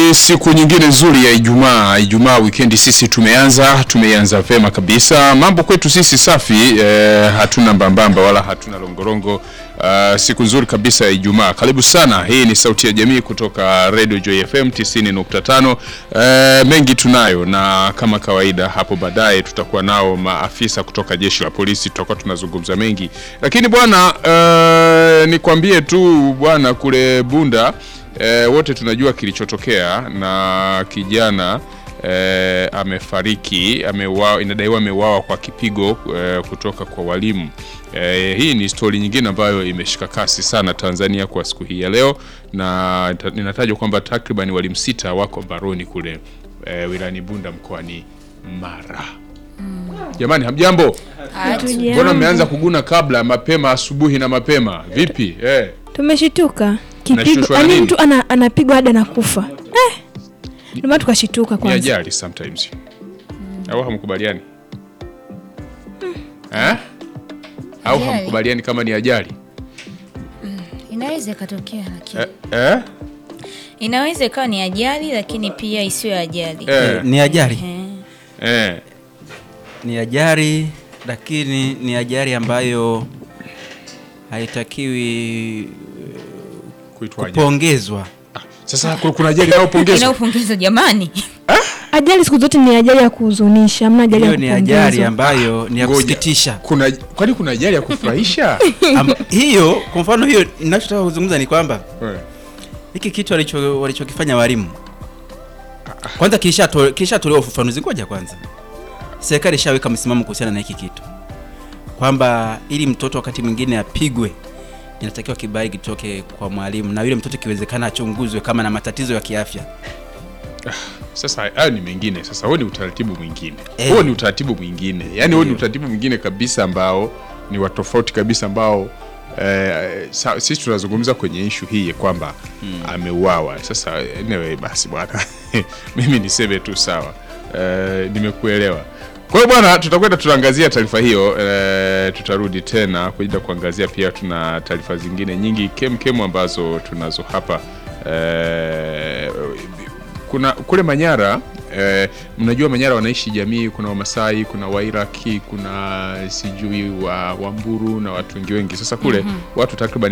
Ni siku nyingine nzuri ya Ijumaa weekend sisi tumeanza vema kabisa. Mambo kwetu sisi safi, hatuna mbambamba wala hatuna longorongo. Siku nzuri kabisa ya Ijumaa. Karibu sana. Hii ni Sauti ya Jamii kutoka Radio Joy FM 90.5. Mengi tunayo, na kama kawaida hapo baadaye tutakuwa nao maafisa kutoka jeshi la polisi, tutakuwa tunazungumza mengi. Lakini bwana, nikwambie tu bwana, kule Bunda wote tunajua kilichotokea, na kijana amefariki, inadaiwa ameuawa kwa kipigo kutoka kwa walimu. Hii ni story nyingine ambayo imeshika kasi sana Tanzania kwa siku hii ya leo, na ninatajwa kwamba takriban walimu 6 wako mbaroni kule wilayani Bunda mkoani Mara. Jamani, hamjambo? Mbona mmeanza kuguna kabla mapema asubuhi na mapema? Vipi? Tumeshituka. Kipigo, yani mtu anapigwa hadi anakufa. Ndio maana tukashituka kwanza. Ni ajali sometimes. Au hamkubaliani? Au hamkubaliani kama ni ajali? Inaweza ikatokea lakini. Inaweza ikawa ni ajali lakini pia isiwe ajali. Ni ajali. Ni ajali, lakini ni ajali ambayo haitakiwi kupongezwa. Sasa kuna ajali inayopongezwa. Inaupongezwa jamani. Ajali siku zote ni ajali ya kuhuzunisha, hamna ajali ya kupongezwa. Hiyo ni ajali ambayo ni ya kusikitisha. Kwani kuna ajali ya kufurahisha? Hiyo, kwa mfano hiyo ninachotaka kuzungumza ni kwamba hiki kitu walichokifanya walimu, kwanza kisha tolewa ufafanuzi. Ngoja kwanza, serikali ishaweka msimamo kuhusiana na hiki kitu kwamba ili mtoto wakati mwingine apigwe inatakiwa kibali kitoke kwa mwalimu, na yule mtoto kiwezekana achunguzwe kama na matatizo ya kiafya. Sasa hayo ni mengine. Sasa huo ni utaratibu mwingine. Huo ni utaratibu mwingine. Yaani huo ni utaratibu mwingine kabisa ambao ni wa tofauti kabisa, ambao sisi tunazungumza kwenye issue hii kwamba ameuawa. Sasa anyway, basi bwana mimi niseme tu sawa. Nimekuelewa. Kwa hiyo bwana, tutakwenda tunaangazia taarifa hiyo, tutarudi tena kuja kuangazia pia tuna taarifa zingine nyingi kemkemu ambazo tunazo hapa. Kuna kule Manyara, mnajua Manyara wanaishi jamii, kuna Wamasai, kuna Wairaki, kuna sijui wa Mburu na watu wengi. Sasa kule watu takriban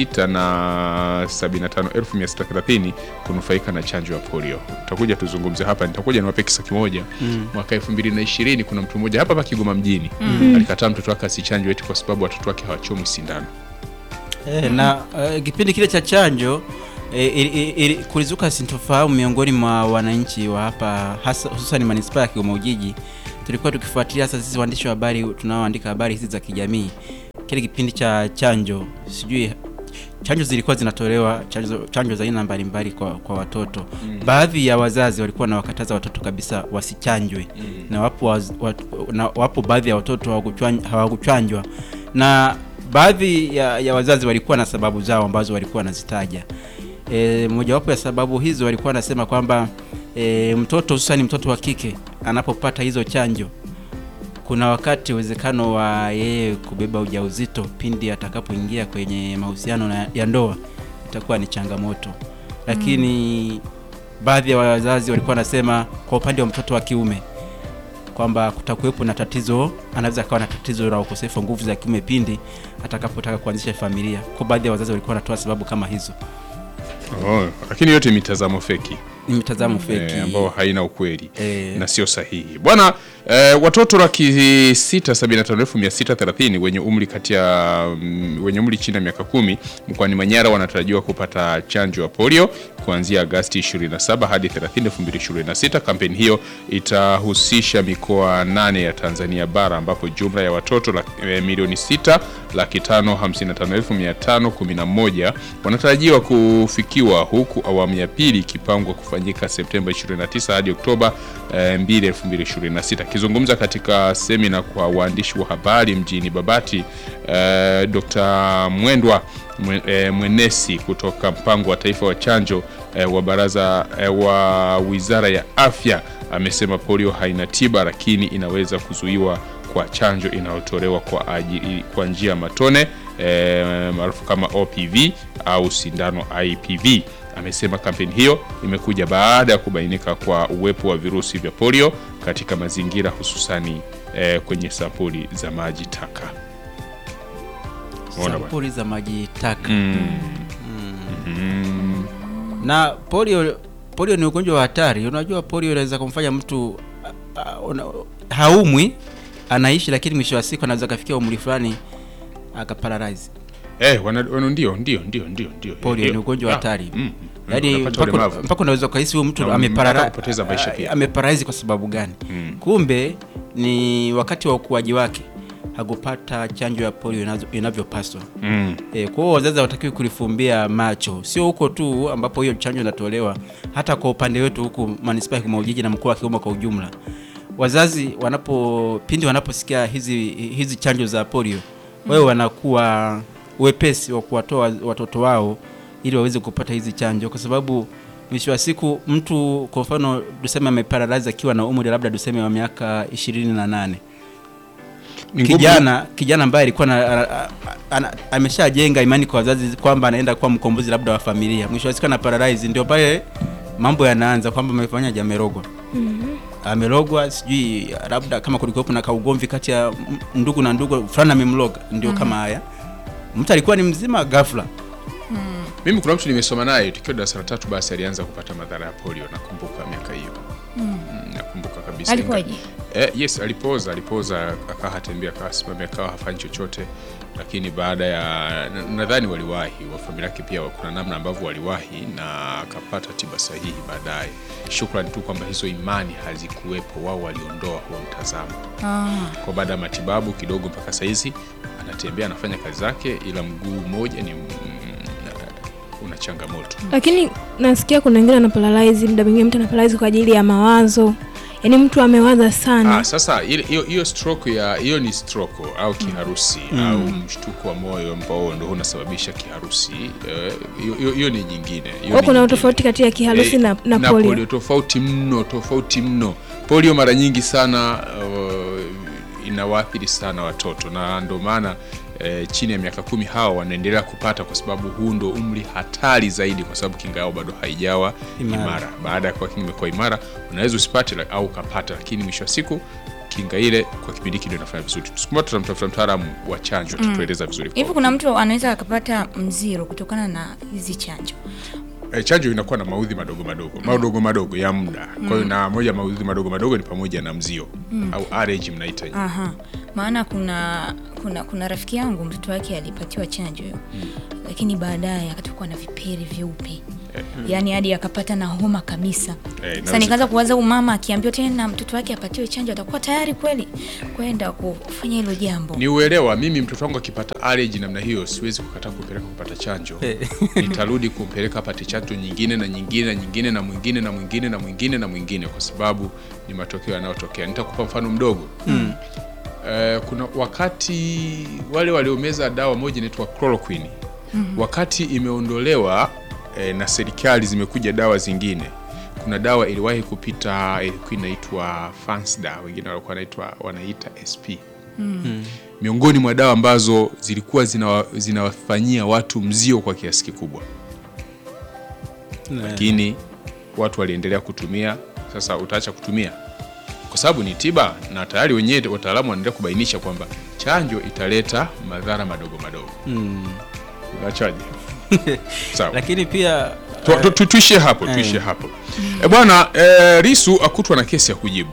675,630 kunufaika na chanjo ya polio. Tutakuja tuzungumze hapa, nitakuja niwape kisa kimoja. Mwaka 2020 kuna mtu mmoja hapa Kigoma mjini alikataa mtoto wake asichanjwe eti kwa sababu watoto wake hawachomwi sindano. Na kipindi kile cha chanjo kulizuka sintofahamu miongoni mwa wananchi wa hapa, hasa hususan manispaa ya Kigoma Ujiji. Tulikuwa tukifuatilia hasa sisi waandishi wa habari tunaoandika habari hizi za kijamii, kile kipindi cha chanjo, sijui chanjo zilikuwa zinatolewa, chanjo za aina mbalimbali kwa watoto. Baadhi ya wazazi walikuwa na wakataza watoto kabisa wasichanjwe, na wapo baadhi ya watoto hawakuchanjwa, na baadhi ya wazazi walikuwa na sababu zao ambazo walikuwa wanazitaja. Mojawapo ya sababu hizo walikuwa wanasema kwamba mtoto, hususani mtoto wa kike, anapopata hizo chanjo kuna wakati uwezekano wa yeye kubeba ujauzito pindi atakapoingia kwenye mahusiano ya ndoa itakuwa ni changamoto. Lakini baadhi ya wazazi walikuwa wanasema kwa upande wa mtoto wa kiume kwamba kutakuwepo na tatizo, anaweza kuwa na tatizo la ukosefu wa nguvu za kiume pindi atakapotaka kuanzisha familia. Kwa baadhi ya wazazi walikuwa wanatoa sababu kama hizo. Lakini yote mitazamo feki. Ni mitazamo feki ambao haina ukweli na sio sahihi. Bwana, watoto 675,630 wenye umri chini ya miaka 10 mkoani Manyara wanatarajiwa kupata chanjo ya polio kuanzia Agosti 27 hadi 30, 2026. Kampeni hiyo itahusisha mikoa 8 ya Tanzania bara, ambapo jumla ya watoto milioni 6,555,511 wanatarajiwa kufikiwa, huku awamu ya pili ikipangwa kufanyika Septemba 29 hadi Oktoba 2, 2026. Akizungumza katika semina kwa waandishi wa habari mjini Babati, Dr. Mwendwa Mwenesi kutoka mpango wa taifa wa chanjo wa baraza wa Wizara ya Afya amesema polio haina tiba, lakini inaweza kuzuiwa kwa chanjo inayotolewa kwa njia matone maarufu kama OPV au sindano IPV. Amesema kampeni hiyo imekuja baada ya kubainika kwa uwepo wa virusi vya polio katika mazingira hususani kwenye sampuli za maji taka. Sampuli za maji taka. Na polio ni ugonjwa wa hatari. Unajua polio inaweza kumfanya mtu haumwi, anaishi, lakini mwisho wa siku anaweza kufikia umri fulani akaparalyze. Ndio. Polio ni ugonjwa wa hatari. Yaani mpaka unaweza kuhisi huyu mtu amepoteza maisha pia. Ameparalyze kwa sababu gani? Kumbe ni wakati wa ukuaji wake hakupata chanjo ya polio inavyopaswa. Kwa hiyo wazazi hawatakiwi kulifumbia macho. Sio huko tu ambapo hiyo chanjo inatolewa, hata kwa upande wetu huku manispaa ya Kigoma Ujiji na mkoa wa Kigoma kwa ujumla. Wazazi wanaposikia hizi chanjo za polio, wao wanakuwa wepesi wa kuwatoa watoto wao ili waweze kupata hizi chanjo, kwa sababu mwisho wa siku mtu kwa mfano tuseme ameparalyze akiwa na umri labda tuseme wa miaka 28. Kijana ambaye alikuwa ameshajenga imani kwa wazazi kwamba anaenda kuwa mkombozi labda wa familia, mwisho wa siku ana paralyze, ndio pale mambo yanaanza kwamba amefanya jamerogwa. Amerogwa, sijui labda kama kulikuwa kuna kaugomvi kati ya ndugu na ndugu fulani amemloga, ndio kama haya. Mtu alikuwa ni mzima ghafla. Mimi kuna mtu nimesoma naye tukiwa darasa la 3 basi alianza kupata madhara ya polio, nakumbuka miaka hiyo. Nakumbuka kabisa. Alikuwaje? Yes, alipoza akawa hatembea, akawa simama, akawa hafanyi chochote, lakini baada ya nadhani waliwahi wa familia yake pia kuna namna ambavyo waliwahi na akapata tiba sahihi baadaye. Shukrani tu kwamba hizo imani hazikuwepo, wao waliondoa huo mtazamo. Kwa baada ya matibabu kidogo mpaka saizi anatembea, anafanya kazi zake, ila mguu mmoja ni una changamoto. Lakini nasikia kuna wengine wanaparalyze, muda mwingine mtu anaparalyze kwa ajili ya mawazo. Yaani mtu amewaza sana. Sasa hiyo stroke hiyo ni stroke au kiharusi au mshtuko wa moyo ambao ndio unasababisha kiharusi. Hiyo ni nyingine. Kuna tofauti kati ya kiharusi na polio. Na polio tofauti mno. Polio mara nyingi sana inawaathiri sana watoto, na ndio maana chini ya miaka 10 hao wanaendelea kupata, kwa sababu huu ndo umri hatari zaidi, kwa sababu kinga yao bado haijawa imara. Baada ya kwa kinga imekuwa imara unaweza usipate au ukapata, lakini mwisho wa siku kinga ile kwa kipindi kile inafanya vizuri. Tusikumbuka tutamtafuta mtaalamu wa chanjo tutueleza vizuri. Hivi kuna mtu anaweza akapata mziro kutokana na hizi chanjo? Chanjo inakuwa na maudhi madogo ya muda. Kwa hiyo na moja maudhi madogo ni pamoja na mzio au allergy mnaita hiyo. Maana kuna rafiki yangu mtoto wake alipatiwa chanjo hiyo. Lakini baadaye akatoka na vipele vyeupe. Yaani hadi akapata na homa kabisa. Sasa nikaanza kuwaza mama akiambiwa tena mtoto wake apatiwe chanjo atakuwa tayari kweli kwenda kufanya hilo jambo. Ni uelewa, mimi mtoto wangu akipata allergy namna hiyo siwezi kukataa kumpeleka kupata chanjo. Nitarudi kumpeleka apate chanjo nyingine na mwingine kwa sababu ni matokeo yanayotokea. Nitakupa mfano mdogo. Kuna wakati wale waliomeza dawa moja inaitwa chloroquine. Wakati imeondolewa na serikali zimekuja dawa zingine. Kuna dawa iliwahi kupita ilikuwa inaitwa Fansda, wengine walikuwa wanaita SP. Miongoni mwa dawa ambazo zilikuwa zinawafanyia watu mzio kwa kiasi kikubwa. Lakini watu waliendelea kutumia. Sasa utaacha kutumia kwa sababu ni tiba, na tayari wenyewe wataalamu wanaendelea kubainisha kwamba chanjo italeta madhara madogo. Unaachaje? Sawa. Lakini pia tuishie hapo. Bwana Lissu akutwa na kesi ya kujibu.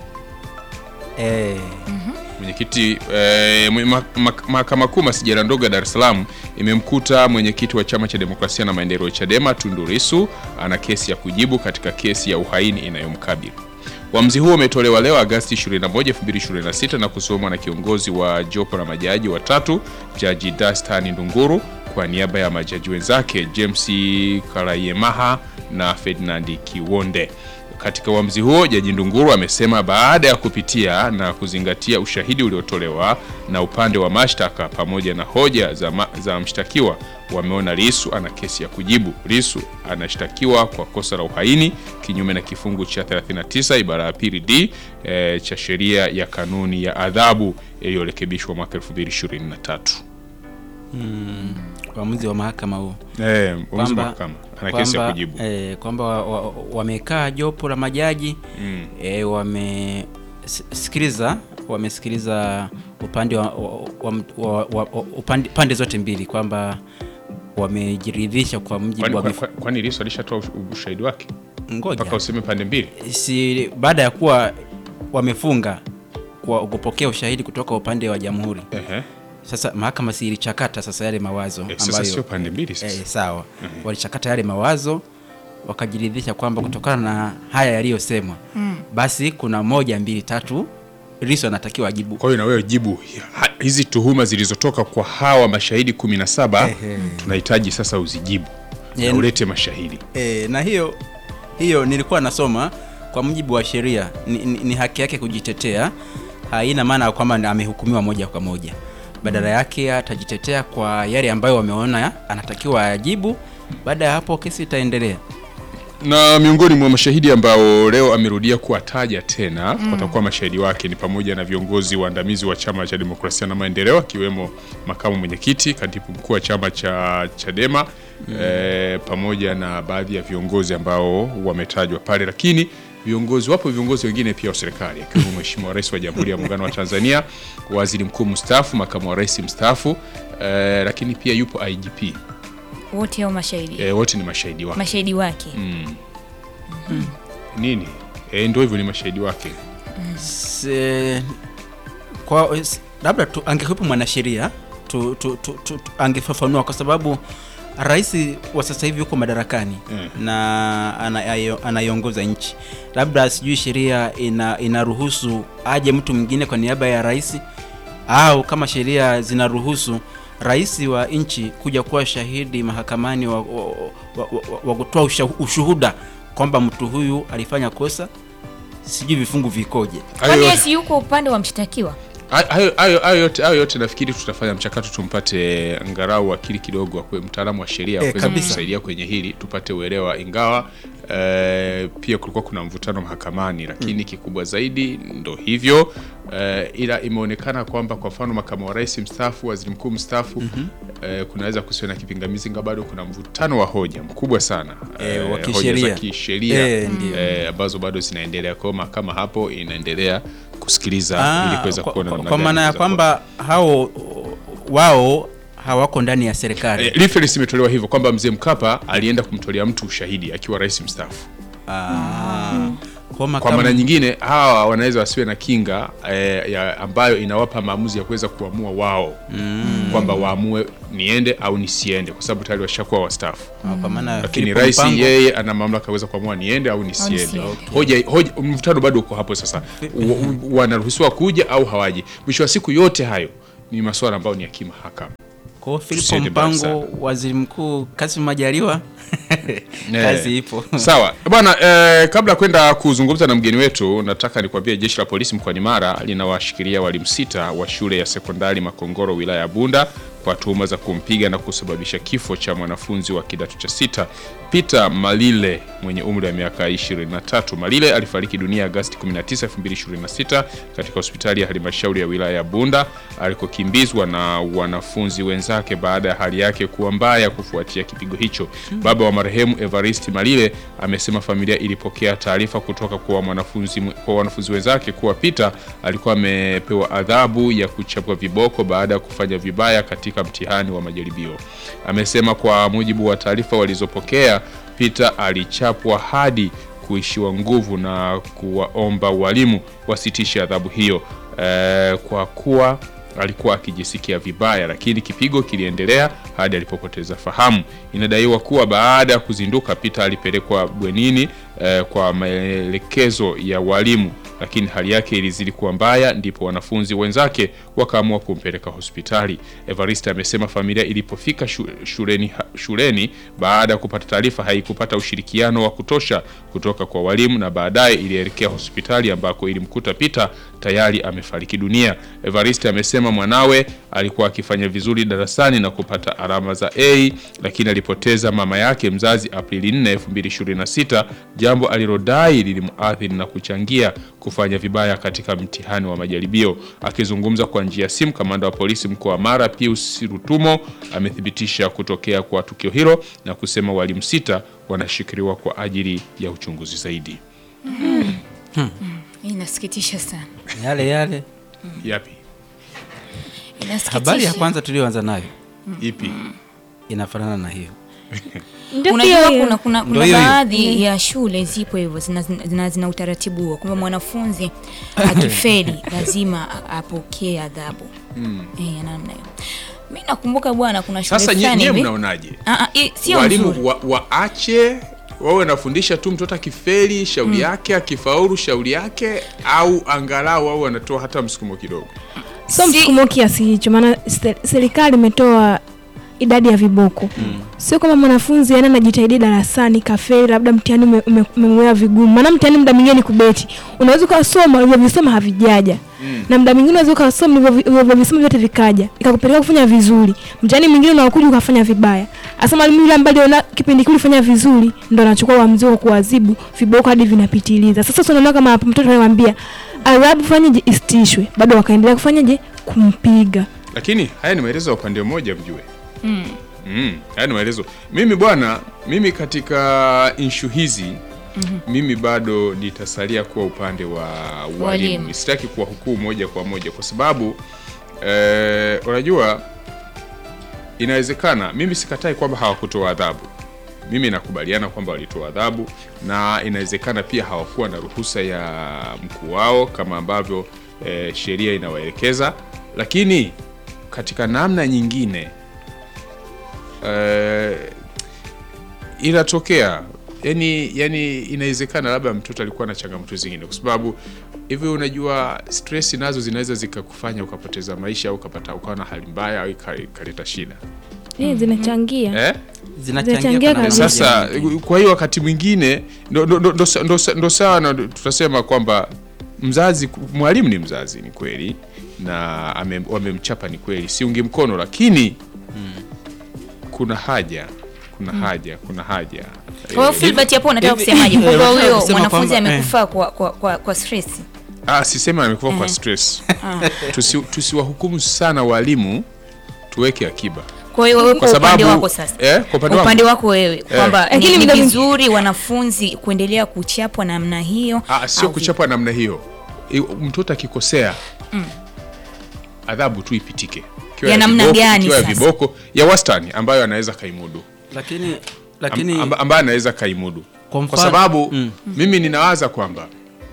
Mwenyekiti Mahakama Kuu Masijara ndogo ya Dar es Salaam imemkuta mwenyekiti wa Chama cha Demokrasia na Maendeleo Chadema Tundu Lissu ana kesi ya kujibu katika kesi ya uhaini inayomkabili. Uamuzi huo umetolewa leo Agosti 21, 2026 na kusomwa na kiongozi wa jopo la majaji watatu, Jaji Dastan Ndunguru kwa niaba ya majaji wenzake James Karayemaha na Ferdinand Kiwonde. Katika uamuzi huo, Jaji Ndunguru amesema baada ya kupitia na kuzingatia ushahidi uliotolewa na upande wa mashtaka pamoja na hoja za mshtakiwa, wameona Lissu ana kesi ya kujibu. Lissu anashtakiwa kwa kosa la uhaini kinyume na kifungu cha 39 ibara ya pili D cha sheria ya kanuni ya adhabu iliyorekebishwa mwaka 2023. uamuzi wa mahakama huo. Uamuzi wa mahakama. Ana kesi ya kujibu. Kwamba wamekaa jopo la majaji wamesikiliza upande pande zote mbili, kwamba wamejiridhisha kwa mjibu wa kwani Lissu alishatoa ushahidi wake? Ngoja mpaka useme pande mbili. Si baada ya kuwa wamefunga kwa kupokea ushahidi kutoka upande wa jamhuri. Sasa mahakama si ilichakata sasa yale mawazo ambayo sasa sio pande mbili sasa. Sawa. Walichakata yale mawazo wakajiridhisha kwamba kutokana na haya yaliyosemwa basi kuna 1 2 3 Lissu anatakiwa ajibu. Kwa hiyo na wewe jibu hizi tuhuma zilizotoka kwa hawa mashahidi 17 tunahitaji sasa uzijibu na ulete mashahidi. Na hiyo nilikuwa nasoma kwa mujibu wa sheria ni haki yake kujitetea. Haina maana kwamba amehukumiwa moja kwa moja. Badala yake atajitetea kwa yale ambayo wameona anatakiwa ajibu. Baada ya hapo kesi itaendelea. Na miongoni mwa mashahidi ambao leo amerudia kuwataja tena watakuwa mashahidi wake ni pamoja na viongozi waandamizi wa Chama cha Demokrasia na Maendeleo, akiwemo makamu mwenyekiti, katibu mkuu wa chama cha Chadema, pamoja na baadhi ya viongozi ambao wametajwa pale. Lakini wapo viongozi wengine pia wa serikali, akiwemo Mheshimiwa Rais wa Jamhuri ya Muungano wa Tanzania, Waziri Mkuu mstaafu, makamu wa rais mstaafu, lakini pia yupo IGP. Wote hao mashahidi. Wote ni mashahidi wake. Mashahidi wake. Nini? Ndio hivyo, ni mashahidi wake. Kwa labda angekuwa mwanasheria angefafanua, kwa sababu rais wa sasa hivi yuko madarakani na anaiongoza nchi. Labda sijui sheria inaruhusu aje mtu mwingine kwa niaba ya rais, au kama sheria zinaruhusu rais wa nchi kuja kuwa shahidi mahakamani wa kutoa ushuhuda kwamba mtu huyu alifanya kosa. Sijui vifungu vikoje. Kwani si yuko upande wa mshtakiwa? Hayo yote nafikiri tutafanya mchakato tumpate angalau wakili kidogo wa mtaalamu wa sheria kuweza kutusaidia kwenye hili tupate uelewa, ingawa pia kulikuwa kuna mvutano mahakamani, lakini kikubwa zaidi ndo hivyo. Ila imeonekana kwamba kwa mfano makamu wa rais mstaafu, waziri mkuu mstaafu, kunaweza kusiwe na kipingamizi, ingawa bado kuna mvutano wa hoja mkubwa sana, hoja za kisheria ambazo bado zinaendelea. Kwa mahakama hapo inaendelea kusikiliza ili kuweza kuona kwa maana ya kwamba wao hawako ndani ya serikali. Reference imetolewa hivyo kwamba Mzee Mkapa alienda kumtolea mtu ushahidi akiwa rais mstaafu. Kwa maana nyingine hawa wanaweza wasiwe na kinga ambayo inawapa maamuzi ya kuweza kuamua wao kwamba waamue niende au nisiende, kwa sababu tayari washakuwa wastaafu. Lakini rais yeye ana mamlaka kuweza kuamua niende au nisiende. Hoja mvutano bado uko hapo sasa. Wanaruhusiwa kuja au hawaje? Mwisho wa siku yote hayo ni masuala ambayo ni ya kimahakama. Kwa Philip Mpango, waziri mkuu Kassim Majaliwa, kazi ipo. Sawa. Bwana, kabla kwenda kuzungumza na mgeni wetu, nataka nikwambie jeshi la polisi mkoani Mara linawashikilia walimu 6 wa shule ya sekondari Makongoro wilaya ya Bunda kwa tuhuma za kumpiga na kusababisha kifo cha mwanafunzi wa kidato cha 6 Peter Malile mwenye umri wa miaka 23. Malile alifariki dunia Agosti 19, 2026 katika hospitali ya halmashauri ya wilaya ya Bunda alikokimbizwa na wanafunzi wenzake baada ya hali yake kuwa mbaya kufuatia kipigo hicho. Baba wa marehemu Evarist Malile amesema familia ilipokea taarifa kutoka kwa wanafunzi wenzake kuwa Peter alikuwa amepewa adhabu ya kuchapwa viboko baada ya kufanya vibaya katika mtihani wa majaribio. Amesema kwa mujibu wa taarifa walizopokea, Peter alichapwa hadi kuishiwa nguvu na kuwaomba walimu wasitishe adhabu hiyo kwa kuwa alikuwa akijisikia vibaya, lakini kipigo kiliendelea hadi alipopoteza fahamu. Inadaiwa kuwa baada ya kuzinduka Peter alipelekwa bwenini kwa maelekezo ya walimu, lakini hali yake ilizidi kuwa mbaya, ndipo wanafunzi wenzake wakaamua kumpeleka hospitali. Evarist amesema familia ilipofika shuleni baada ya kupata taarifa haikupata ushirikiano wa kutosha kutoka kwa walimu, na baadaye ilielekea hospitali ambako ilimkuta Peter tayari amefariki dunia. Evarist amesema mwanawe alikuwa akifanya vizuri darasani na kupata alama za A, lakini alipoteza mama yake mzazi Aprili 4, 2026, jambo alilodai lilimuathiri na kuchangia kufanya vibaya katika mtihani wa majaribio. Akizungumza kwa njia ya simu, kamanda wa polisi mkoa wa Mara Pius Rutumo amethibitisha kutokea kwa tukio hilo na kusema walimu 6 wanashikiliwa kwa ajili ya uchunguzi zaidi. Inasikitisha sana. Yale Yapi? Inasikitisha. habari ya kwanza tulioanza nayo Ipi? inafanana na hiyo. Unajua kuna Ndio hiyo. baadhi ya shule zipo hivyo zina utaratibu huo kwamba mwanafunzi akifeli lazima apokee adhabu. Namna hiyo. Mimi nakumbuka bwana, kuna shule Sasa fulani nyinyi hivi. mnaonaje? Sio nzuri. Walimu waache wawe nafundisha tu mtoto akifeli shauri yake, akifaulu shauri yake, au angalau wao wanatoa hata msukumo kidogo? So msukumo kiasi hicho, maana serikali imetoa idadi ya viboko. Sio kama mwanafunzi yana anajitahidi darasani kafeli, labda mtihani umemwea vigumu. Maana mtihani muda mwingine ni kubeti. Unaweza kusoma ulivyosoma havijaja. Na muda mwingine unaweza kusoma ulivyosoma vyote vikaja. Ikakupeleka kufanya vizuri. Mtihani mwingine unakuja ukafanya vibaya. Hasa mwalimu yule ambaye ana kipindi kile ulifanya vizuri ndo anachukua uamuzi wa kuadhibu viboko hadi vinapitiliza. Sasa tunaona kama mtoto anamwambia adhabu fanyaje istishwe, bado wakaendelea kufanyaje kumpiga. Lakini haya ni maelezo ya upande mmoja mjue. Haya ni maelezo. Mimi katika issue hizi mimi bado nitasalia kuwa upande wa walimu. Sitaki kuwa hukumu moja kwa moja kwa sababu unajua inawezekana, mimi sikatai kwamba hawakutoa adhabu. Mimi nakubaliana kwamba walitoa adhabu, na inawezekana pia hawakuwa na ruhusa ya mkuu wao kama ambavyo sheria inawaelekeza, lakini katika namna nyingine inatokea yani inawezekana labda mtoto alikuwa na changamoto zingine, kwa sababu hivi unajua stress nazo zinaweza zikakufanya ukapoteza maisha au ukawa na hali mbaya au ikaleta shida. Zinachangia. Zinachangia kwa Sasa kwa hiyo wakati mwingine ndo sawa, na tutasema kwamba mwalimu ni mzazi, ni kweli, na wamemchapa, ni kweli, siungi mkono, lakini kuna haja. Kwa hiyo Filbert hapo unataka kusemaje? Kwa huyo mwanafunzi amekufa kwa stress? Sisema amekufa kwa stress. Tusiwahukumu sana walimu, tuweke akiba. Kwa hiyo wewe kwa upande wako sasa. Kwa upande wako wewe kwamba ni vizuri wanafunzi kuendelea kuchapwa namna hiyo? Sio kuchapwa namna hiyo. Mtoto akikosea adhabu tu ipitike. Ya namna gani sasa? Viboko ya wastani ambayo anaweza kaimudu. Lakini ambaye anaweza kaimudu. Kwa sababu mimi ninawaza kwamba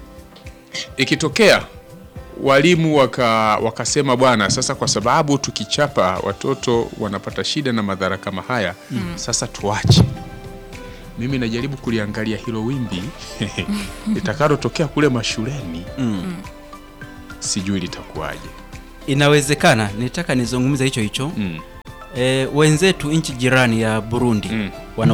ikitokea walimu wakasema bwana, sasa kwa sababu tukichapa watoto wanapata shida na madhara kama haya, sasa tuache. Mimi najaribu kuliangalia hilo wimbi litakalotokea kule mashuleni. Sijui litakuwaje. Inawezekana, nitaka nizungumze hicho. Wenzetu nchi jirani ya Burundi wana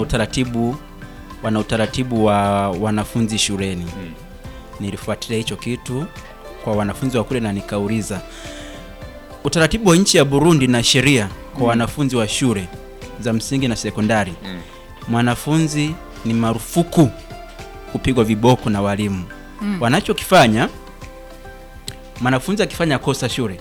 utaratibu wa wanafunzi shuleni. Nilifuatilia hicho kitu kwa wanafunzi wa kule na nikauliza utaratibu wa nchi ya Burundi na sheria kwa wanafunzi wa shule za msingi na sekondari. Mwanafunzi ni marufuku kupigwa viboko na walimu. Wanachokifanya, mwanafunzi akifanya kosa shule,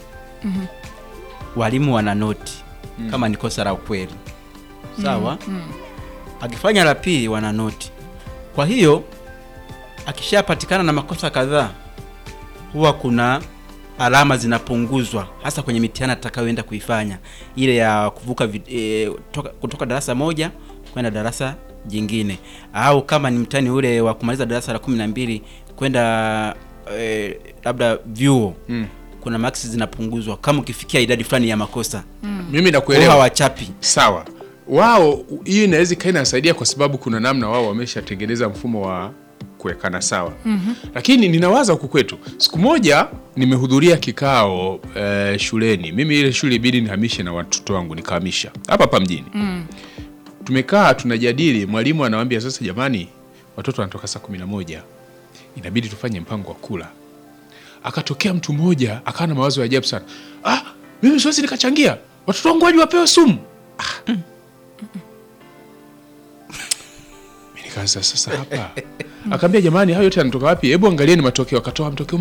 walimu wana noti kama ni kosa la ukweli. Sawa? Akifanya la pili wana noti. Kwa hiyo akishapatikana na makosa kadhaa, huwa kuna alama zinapunguzwa, hasa kwenye mitihani atakayoenda kuifanya, ile ya kuvuka kutoka darasa moja kwenda darasa jingine, au kama ni mtihani ule wa kumaliza darasa la 12 kwenda labda vyuo, kuna marks zinapunguzwa kama ukifikia idadi fulani ya makosa. Mimi nakuelewa. Hawachapi. Sawa. Wao hiyo inaweza inasaidia kwa sababu kuna namna wao wameshatengeneza mfumo wa kuwekana sawa. Lakini ninawaza huku kwetu, siku moja nimehudhuria kikao shuleni. Mimi ile shule ibidi nihamishe na watoto wangu, nikahamisha hapa mjini. Tumekaa tunajadili, mwalimu anawaambia sasa, jamani, watoto wanatoka saa 11, inabidi tufanye mpango wa kula. Akatokea mtu mmoja akawa na mawazo ya ajabu sana. Mimi siwezi nikachangia watoto wangu waje wapewe sumu. nikaanza sasa hapa. Akaambia jamani, hayo yote yanatoka wapi? Hebu angalieni matokeo. Akatoa matokeo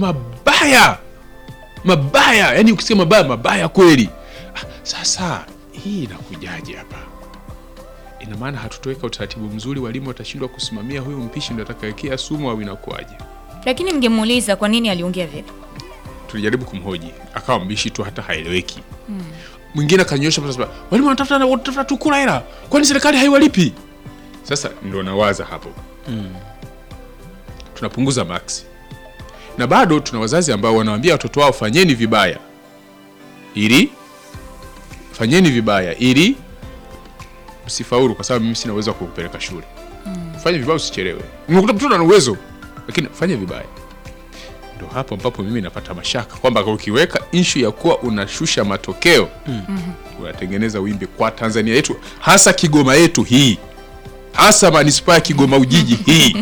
mabaya, yani ukisema mabaya kweli. Sasa hii inakujaje hapa? Ina maana hatutoweka utaratibu mzuri, walimu watashindwa kusimamia huyu mpishi ndio atakayekea sumu au inakuaje? Lakini mngemuuliza kwa nini aliongea vile. Tulijaribu kumhoji, akawa mbishi tu, hata haeleweki. Mwingine akanyosha sasa, walimu wanatafuta tu kula hela, kwani serikali haiwalipi? Sasa ndio nawaza hapo. Tunapunguza max. Na bado tuna wazazi ambao wanawaambia watoto wao fanyeni vibaya ili msifaulu, kwa sababu mimi sina uwezo wa kukupeleka shule. Fanya vibaya usichelewe. Unakuta mtoto ana uwezo lakini fanya vibaya. Ndio hapo ambapo mimi napata mashaka kwamba ukiweka issue ya kuwa unashusha matokeo unatengeneza wimbi kwa Tanzania yetu, hasa Kigoma yetu hii, hasa manispaa ya Kigoma Ujiji hii.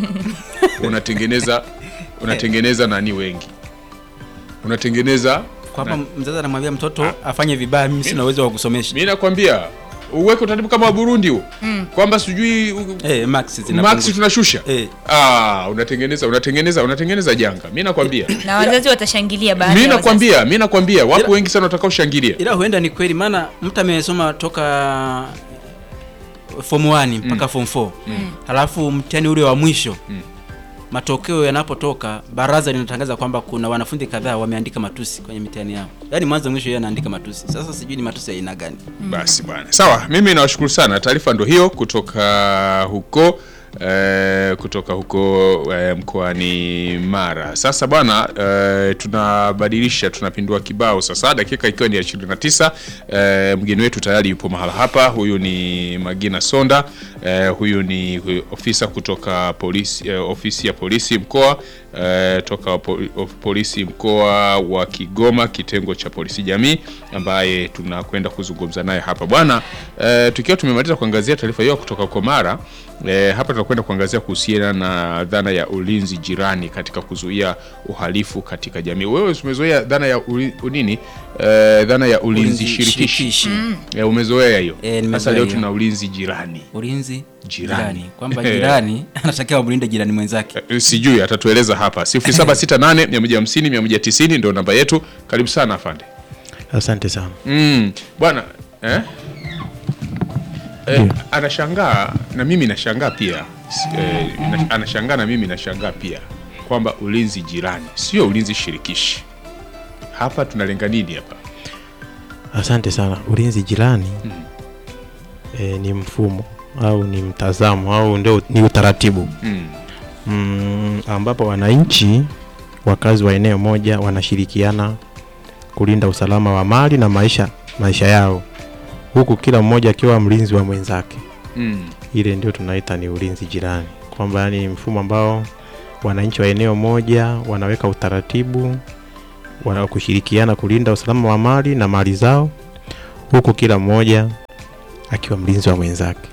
Unatengeneza nani wengi? Unatengeneza kwamba mzazi anamwambia mtoto afanye vibaya, mimi sina uwezo wa kusomesha. Mimi nakwambia uweke utaratibu kama wa Burundi huo. Kwamba sijui max tunashusha. Unatengeneza janga. Mimi nakwambia. Na wazazi watashangilia baada ya Mimi nakwambia wapo wengi sana watakao shangilia. Ila huenda ni kweli, maana mtu amesoma toka form 1 mpaka form 4. Halafu mtihani ule wa mwisho. Matokeo yanapotoka, baraza linatangaza kwamba kuna wanafunzi kadhaa wameandika matusi kwenye mitihani yao. Yaani mwanzo mwisho yeye anaandika matusi. Sasa sijui ni matusi ya aina gani. Basi bwana. Sawa, mimi nawashukuru sana. Taarifa ndio hiyo kutoka huko mkoani Mara. Sasa bwana, tunapindua kibao sasa, dakika ikiwa ni 29. Mgeni wetu tayari yupo mahala hapa. Huyu ni Magina Sonda. Huyu ni ofisa kutoka ofisi ya polisi mkoa, toka polisi mkoa wa Kigoma, kitengo cha polisi jamii, ambaye tunakwenda kuzungumza naye hapa bwana. Tukiwa tumemaliza kuangazia taarifa hiyo kutoka kwa Mara, hapa tunakwenda kuangazia kuhusiana na dhana ya ulinzi jirani katika kuzuia uhalifu katika jamii. Wewe umezoea dhana ya dhana ya ulinzi shirikishi. Umezoea hiyo. Sasa leo tuna ulinzi jirani. Ulinzi jirani. Kwamba jirani anatakiwa mlinde jirani mwenzake. Sijui atatueleza hapa. 0768 150 190 ndio namba yetu. Karibu sana afande. Asante sana. Bwana, anashangaa na mimi nashangaa pia. Anashangaa na mimi nashangaa pia kwamba ulinzi jirani sio ulinzi shirikishi. Hapa tunalenga nini hapa? Asante sana. Ulinzi jirani ni mfumo au ni mtazamo au ndio ni utaratibu ambapo wananchi wakazi wa eneo moja wanashirikiana kulinda usalama wa mali na maisha yao, huku kila mmoja akiwa mlinzi wa mwenzake. Ile ndio tunaita ni ulinzi jirani, kwamba yani mfumo ambao wananchi wa eneo moja wanaweka utaratibu kushirikiana kulinda usalama wa mali na mali zao, huku kila mmoja akiwa mlinzi wa mwenzake.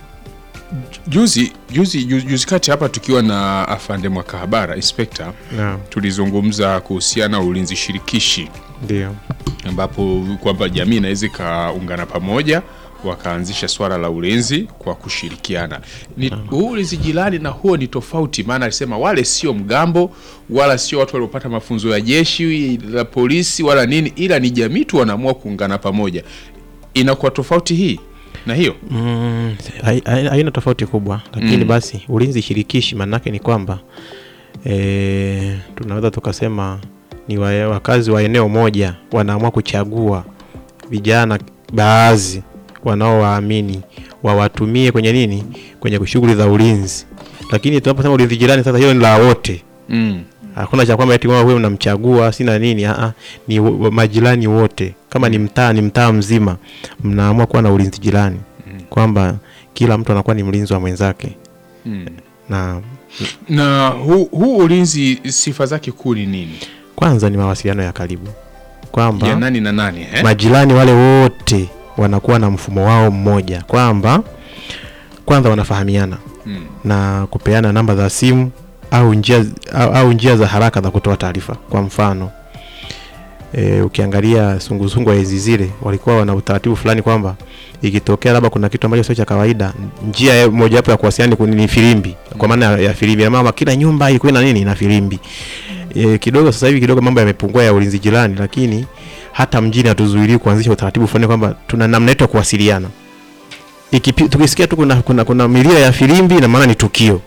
Juzi kati hapa tukiwa na afande Mwakahabara inspector, tulizungumza kuhusiana ulinzi shirikishi. Ndio. Ambapo kwamba jamii inaweza kaungana pamoja wakaanzisha swala la ulinzi kwa kushirikiana. Ulinzi jirani na huo ni tofauti, maana alisema wale sio mgambo wala sio watu waliopata mafunzo ya jeshi la polisi wala nini, ila ni jamii tu wanaamua kuungana pamoja. Inakuwa tofauti hii na hiyo? Haina tofauti kubwa, lakini basi ulinzi shirikishi maana yake ni kwamba tunaweza tukasema ni wakazi wa eneo moja wanaamua kuchagua vijana baadhi wanaowaamini wawatumie kwenye shughuli za ulinzi. Lakini tunaposema ulinzi jirani sasa, hiyo ni la wote. Hakuna cha kwamba eti wewe unamchagua sina nini. Ni majirani wote. Kama ni mtaa mzima mnaamua kuwa na ulinzi jirani, kwamba kila mtu anakuwa ni mlinzi wa mwenzake. Na huu ulinzi sifa zake kuu ni nini? Kwanza ni mawasiliano ya karibu, kwamba ya nani na nani, majirani wale wote wanakuwa na mfumo wao mmoja, kwamba kwanza wanafahamiana na kupeana namba za simu au njia za haraka za kutoa taarifa. Kwa mfano ukiangalia sungusungu wa hizi zile walikuwa wana utaratibu fulani kwamba ikitokea labda kuna kitu ambacho sio cha kawaida, njia moja hapo ya kuwasiliana ni filimbi. kwa maana ya filimbi. Na mama kila nyumba ilikuwa na nini, na filimbi. Kidogo sasa hivi kidogo mambo yamepungua ya ulinzi jirani, lakini hata mjini hatuzuiliwi kuanzisha utaratibu fulani kwamba tuna namna yetu ya kuwasiliana. Tukisikia tu kuna milio ya filimbi na maana ni tukio.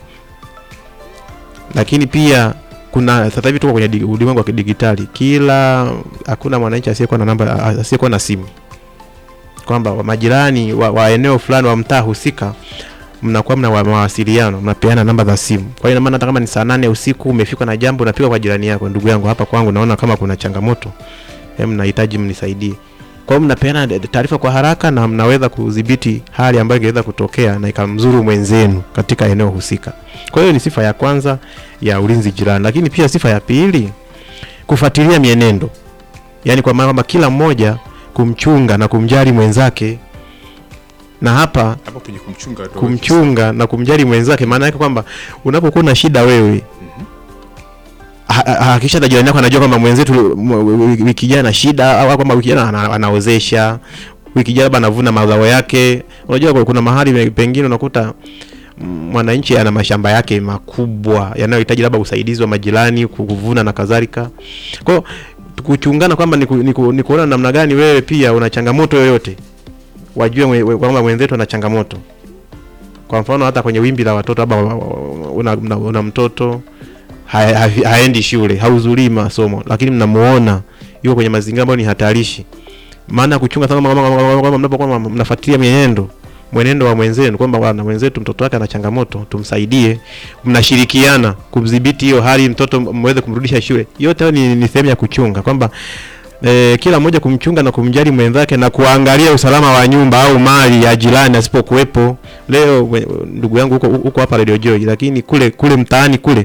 Lakini pia kuna sasa hivi tuko kwenye ulimwengu wa kidigitali. Hakuna mwananchi asiyekuwa na namba, asiyekuwa na simu. Kwamba majirani wa eneo fulani wa mtaa husika mnakuwa mna mawasiliano, mnapeana namba za simu. Kwa hiyo maana hata kama ni saa 8 usiku umefikwa na jambo, unapiga kwa jirani yako, ndugu yangu hapa kwangu naona kama kuna changamoto, mnahitaji mnisaidie. Kwa hiyo mnapeana taarifa kwa haraka na mnaweza kudhibiti hali ambayo ingeweza kutokea na ikamzuru mwenzenu katika eneo husika. Kwa hiyo ni sifa ya kwanza ya ulinzi jirani. Lakini pia sifa ya pili, kufuatilia mienendo. Yaani kwa maana kwamba kila mmoja kumchunga na kumjali mwenzake. Na hapa kwenye kumchunga na kumjali mwenzake maana yake kwamba unapokuwa na shida wewe, hakisha jirani yako anajua kwamba mwenzetu wiki jana na shida, au kwamba wiki jana anaozesha, wiki jana anavuna mazao yake. Unajua kuna mahali pengine unakuta mwananchi ana mashamba yake makubwa yanayohitaji labda usaidizi wa majirani kuvuna na kadhalika. Kwa hiyo kuchungana kwamba ni kuona namna gani wewe pia una changamoto yoyote, wajue kwamba mwenzetu ana changamoto. Kwa mfano hata kwenye wimbi la watoto, labda una mtoto haendi shule, hahudhurii masomo, lakini mnamuona yuko kwenye mazingira ambayo ni hatarishi. Maana kuchunga kama mnapokuwa mnafuatilia mwenendo wa mwenzenu, kwamba bwana mwenzetu mtoto wake ana changamoto, tumsaidie, mnashirikiana kumdhibiti hiyo hali, mtoto mweze kumrudisha shule. Yote ni sehemu ya kuchunga, kwamba kila mmoja kumchunga na kumjali mwenzake na kuangalia usalama wa nyumba au mali ya jirani asipokuwepo. Leo ndugu yangu huko hapa Radio Joy, lakini kule mtaani kule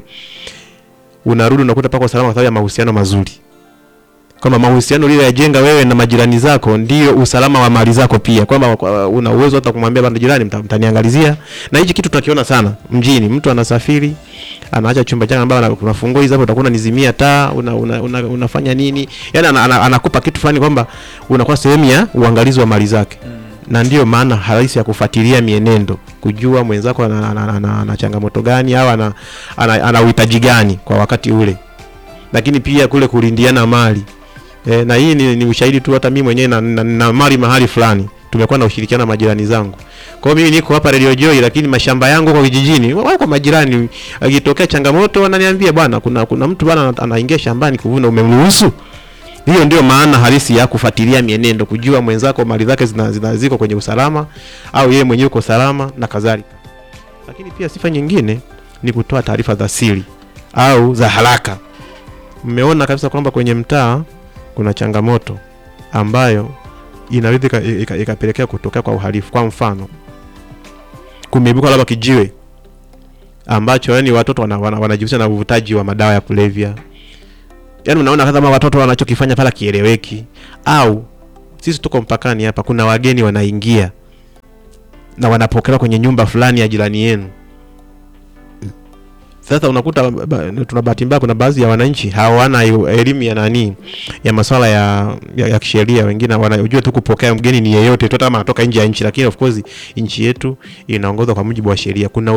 unarudi unakuta pako usalama kwa sababu ya mahusiano mazuri. Kama mahusiano ile yajenga wewe na majirani zako, ndio usalama wa mali zako pia. Kwamba una uwezo hata kumwambia bwana jirani, mtaniangalizia. Na hichi kitu tunakiona sana mjini. Mtu anasafiri, anaacha chumba chake ambapo kuna funguo hizo hapo, utakuwa nizimia taa, unafanya nini? Yaani anakupa kitu fulani kwamba unakuwa sehemu ya uangalizi wa mali zake. Na ndio maana halisi ya kufuatilia mienendo, kujua mwenzako ana changamoto gani au ana uhitaji gani kwa wakati ule. Lakini pia kule kulindiana mali. Na hii ni ushahidi tu, hata mimi mwenyewe na mali mahali fulani tumekuwa na ushirikiano na majirani zangu. Kwa hiyo mimi niko hapa Radio Joy, lakini mashamba yangu kwa vijijini wako majirani, akitokea changamoto wananiambia bwana kuna mtu bwana anaingia shambani kuvuna, umemruhusu? Hiyo ndio maana halisi ya kufuatilia mienendo, kujua mwenzako mali zake ziko kwenye usalama au yeye mwenyewe uko salama na kadhalika. Lakini pia sifa nyingine ni kutoa taarifa za siri au za haraka. Mmeona kabisa kwamba kwenye mtaa kuna changamoto ambayo inaweza ikapelekea kutokea kwa uhalifu. Kwa mfano, kumeibuka labda kijiwe ambacho yani watoto wanajihusisha na uvutaji wa madawa ya kulevya. Yaani unaona kama watoto wanachokifanya pala kieleweki. Au sisi tuko mpakani hapa, kuna wageni wanaingia na wanapokelewa kwenye nyumba fulani ya jirani yenu. Sasa unakuta tuna bahati mbaya, kuna baadhi ya wananchi hawana elimu ya masuala ya kisheria. Wengine wanajua tu kupokea mgeni ni yeyote tu kama anatoka nje ya nchi, lakini of course nchi yetu inaongozwa kwa mujibu wa sheria. Kuna